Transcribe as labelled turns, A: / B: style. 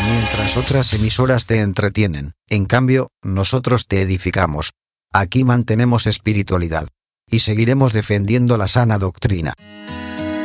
A: Mientras otras emisoras te entretienen, en cambio, nosotros te edificamos. Aquí mantenemos espiritualidad. Y seguiremos defendiendo la sana doctrina.